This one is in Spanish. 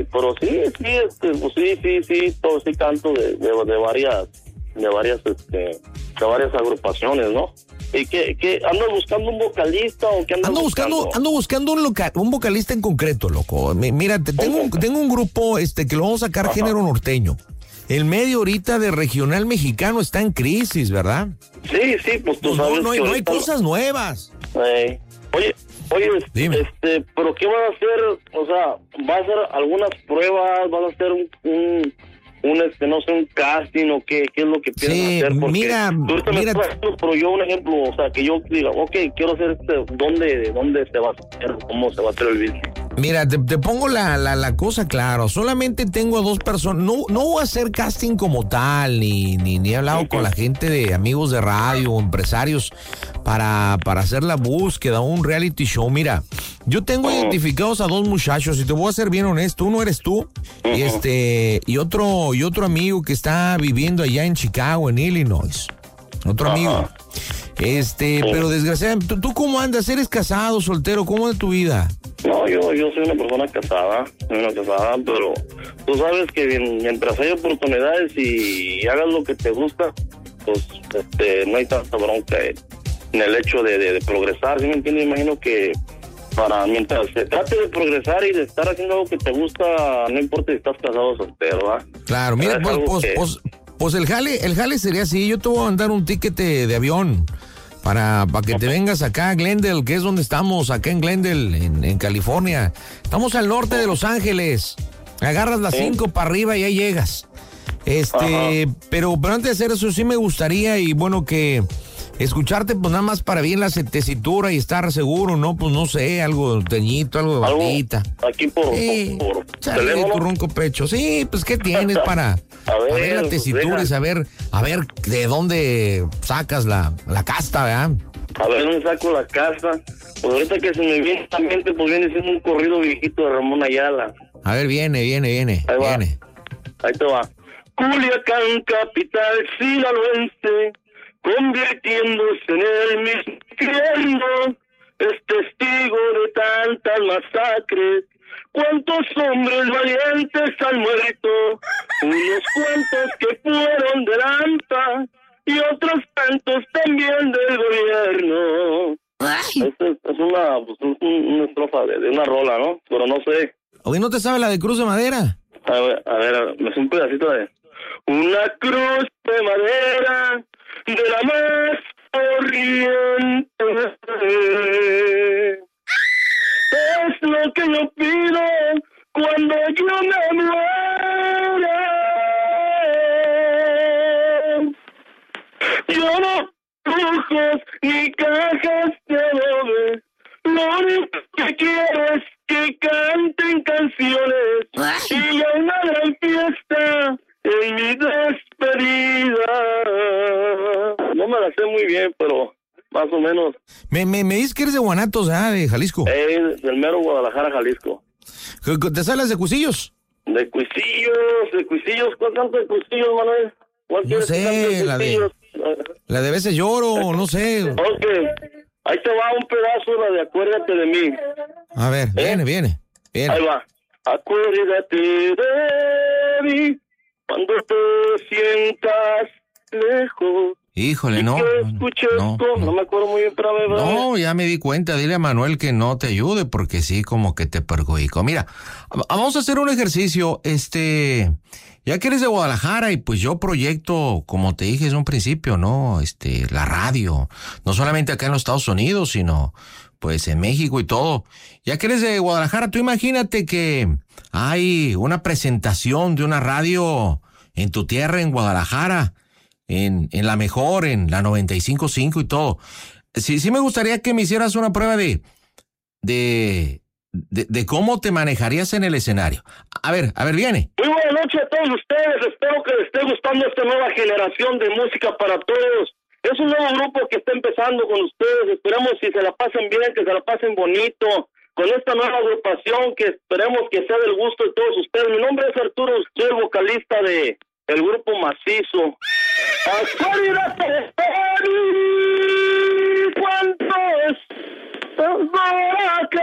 Pero sí, pues sí canto de varias agrupaciones, ¿no? ¿Y qué andas buscando un vocalista o qué andas buscando? Ando buscando un vocalista en concreto, loco. Mira, tengo un grupo que lo vamos a sacar género norteño. El medio ahorita de regional mexicano está en crisis, ¿verdad? Sí, pues tú sabes no hay cosas nuevas. Oye, dime. ¿pero qué vas a hacer? O sea, ¿vas a hacer algunas pruebas? ¿Vas a hacer un casting o qué es lo que piensas hacer? Porque mira, pero yo un ejemplo, o sea, que yo diga, quiero hacer ¿dónde se va a hacer? ¿Cómo se va a hacer el business? Mira, te pongo la cosa claro. Solamente tengo a 2 personas. No voy a hacer casting como tal, ni he hablado con la gente de amigos de radio o empresarios para hacer la búsqueda, un reality show. Mira, yo tengo identificados a 2 muchachos y te voy a ser bien honesto. Uno eres tú y otro amigo que está viviendo allá en Chicago, en Illinois. Otro amigo. Pero desgraciadamente, ¿tú cómo andas? ¿Eres casado, soltero? ¿Cómo es tu vida? No, yo soy una persona casada, pero tú sabes que mientras hay oportunidades y hagas lo que te gusta, pues no hay tanta bronca en el hecho de progresar, ¿sí me entiendes? Imagino que mientras se trate de progresar y de estar haciendo algo que te gusta, no importa si estás casado o soltero, ¿verdad? Claro, mira, pues el jale sería así. Yo te voy a mandar un ticket de avión para que te vengas acá a Glendale, que es donde estamos, acá en Glendale, en California. Estamos al norte de Los Ángeles. Agarras las 5 para arriba y ahí llegas. Pero antes de hacer eso sí me gustaría, y bueno, que escucharte pues nada más para bien la tesitura y estar seguro, ¿no? Pues no sé, algo teñito, algo de barbita. Aquí por tu ronco pecho. Sí, pues ¿qué tienes para ver la tesitura y saber de dónde sacas la casta, ¿verdad? A ver, ¿dónde saco la casta? Pues ahorita que se me viene a la mente, pues viene siendo un corrido viejito de Ramón Ayala. A ver, viene. Ahí te va. Culiacán, capital sinaloense, convirtiéndose en el mismo infierno, es testigo de tantas masacres. ¿Cuántos hombres valientes han muerto? Unos cuantos que fueron de AMPA y otros tantos también del gobierno. Es una estrofa de una rola, ¿no? Pero no sé. Oye, ¿no te sabe la de Cruz de Madera? A ver, me hace un pedacito de... Una cruz de madera de la más corriente es lo que yo pido cuando yo me muera. Yo no brujos ni cajas de adobe, lo único que quiero es que canten canciones y a una gran fiesta en mi despedida. No me la sé muy bien, pero más o menos. Me dices que eres de Guanatos, de Jalisco. Del mero Guadalajara, Jalisco. ¿Te sales de Cuisillos? De Cuisillos. ¿Cuál canto de Cuisillos, Manuel? No sé, la de Veces Lloro, no sé. Ok, ahí te va un pedazo, la de Acuérdate de mí. A ver, viene. Ahí va. Acuérdate de mí cuando te sientas lejos. Híjole, no me acuerdo muy bien, pero no, ya me di cuenta. Dile a Manuel que no te ayude porque sí, como que te perjudicó. Mira, vamos a hacer un ejercicio. Ya que eres de Guadalajara y pues yo proyecto, como te dije en un principio, ¿no? La radio, no solamente acá en los Estados Unidos, sino pues en México y todo. Ya que eres de Guadalajara, tú imagínate que hay una presentación de una radio en tu tierra, en Guadalajara, en la mejor, en la 95.5 y todo. Sí me gustaría que me hicieras una prueba de cómo te manejarías en el escenario. A ver, viene. Muy buenas noches a todos ustedes. Espero que les esté gustando esta nueva generación de música para todos. Es un nuevo grupo que está empezando con ustedes. Esperemos si se la pasen bien, que se la pasen bonito con esta nueva agrupación que esperemos que sea del gusto de todos ustedes. Mi nombre es Arturo, soy el vocalista del grupo Macizo. Acuérdate de mí cuando estás